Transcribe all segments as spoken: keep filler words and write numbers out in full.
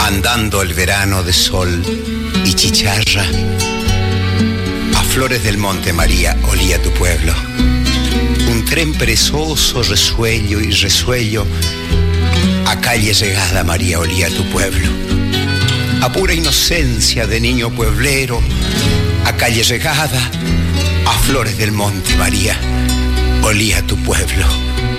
andando el verano de sol y chicharra. A flores del monte, María, olía tu pueblo. Un tren perezoso, resuello y resuello. A calle llegada, María, olía tu pueblo. A pura inocencia de niño pueblero. A calle llegada, a flores del monte, María, olía tu pueblo.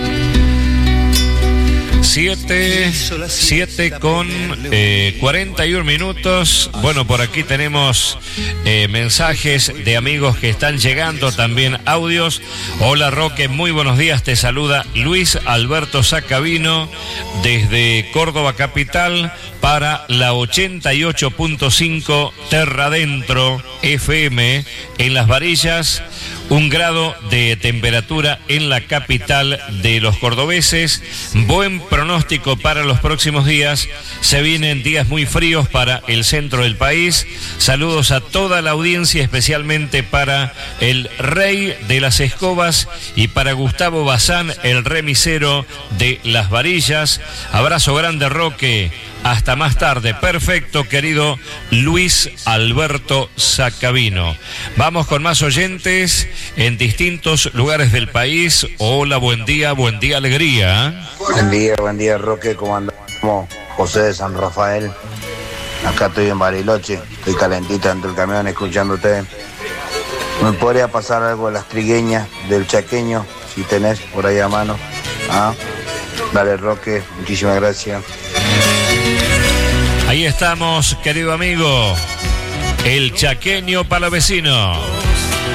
Siete, siete con eh, cuarenta y un minutos. Bueno, por aquí tenemos eh, mensajes de amigos que están llegando, también audios. Hola Roque, muy buenos días, te saluda Luis Alberto Sacabino desde Córdoba Capital para la ochenta y ocho punto cinco Terra Dentro F M en Las Varillas. Un grado de temperatura en la capital de los cordobeses. Buen pronóstico para los próximos días. Se vienen días muy fríos para el centro del país. Saludos a toda la audiencia, especialmente para el rey de las escobas y para Gustavo Bazán, el remisero de Las Varillas. Abrazo grande, Roque. Hasta más tarde. Perfecto, querido Luis Alberto Sacabino. Vamos con más oyentes en distintos lugares del país. Hola, buen día, buen día, alegría. Buen día, buen día, Roque. ¿Cómo andamos? José de San Rafael. Acá estoy en Bariloche. Estoy calentito dentro del camión escuchándote. ¿Me podría pasar algo de las trigueñas del chaqueño? Si tenés por ahí a mano. ¿Ah? Dale, Roque. Muchísimas gracias. Ahí estamos, querido amigo. El chaqueño palavecino.